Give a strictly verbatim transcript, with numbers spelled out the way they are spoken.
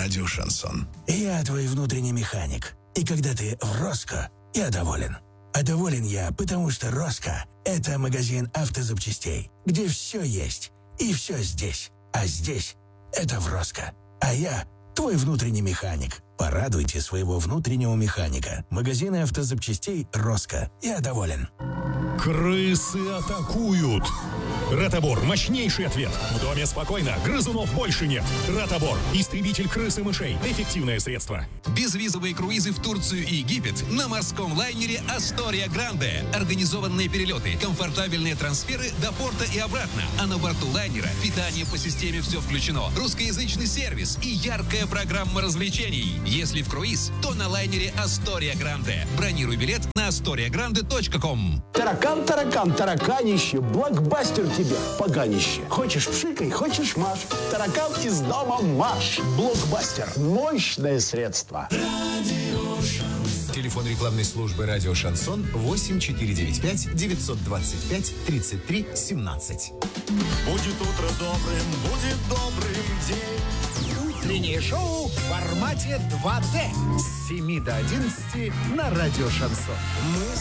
Радио Шансон. Я твой внутренний механик. И когда ты в Роско, я доволен. А доволен я, потому что Роско – это магазин автозапчастей, где все есть и все здесь. А здесь – это в Роско. А я твой внутренний механик. Порадуйте своего внутреннего механика. Магазины автозапчастей «Роско». Я доволен. Крысы атакуют! Ротобор – мощнейший ответ. В доме спокойно, грызунов больше нет. Ротобор – истребитель крыс и мышей. Эффективное средство. Безвизовые круизы в Турцию и Египет на морском лайнере «Астория Гранде». Организованные перелеты, комфортабельные трансферы до порта и обратно. А на борту лайнера питание по системе «Все включено», русскоязычный сервис и яркая программа развлечений. Если в круиз, то на лайнере «Астория Гранде». Бронируй билет на астория гранде точка ком. Таракан, таракан, тараканище, блокбастер тебе, поганище. Хочешь пшикай, хочешь маш. Таракан из дома марш. Блокбастер. Мощное средство. Телефон рекламной службы «Радио Шансон» восемь четыре девять пять девятьсот двадцать пять тридцать три семнадцать. Будет утро добрым, будет добрым день. Утреннее шоу в формате два дэ с семи до одиннадцати на «Радио Шансон». Мы